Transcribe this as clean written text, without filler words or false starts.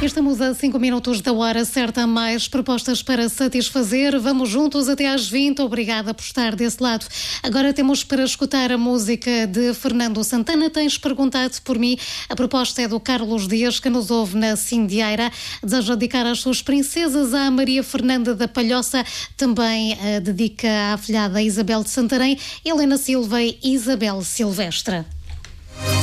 Estamos a 5 minutos da hora certa, mais propostas para satisfazer. Vamos juntos até às 20. Obrigada por estar desse lado. Agora temos para escutar a música de Fernando Santana. Tens perguntado por mim. A proposta é do Carlos Dias, que nos ouve na Cindieira. Deseja dedicar às suas princesas à Maria Fernanda da Palhoça. Também dedica à afilhada Isabel de Santarém, Helena Silva e Isabel Silvestre.